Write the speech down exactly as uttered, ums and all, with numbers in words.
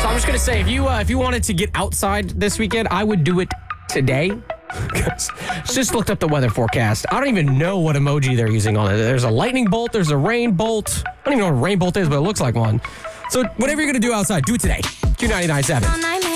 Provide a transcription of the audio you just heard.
I'm just going to say, if you uh, if you wanted to get outside this weekend, I would do it today. Just looked up the weather forecast. I don't even know what emoji they're using on it. There's a lightning bolt. There's a rain bolt. I don't even know what a rain bolt is, but it looks like one. So whatever you're going to do outside, do it today. Q ninety-nine point seven.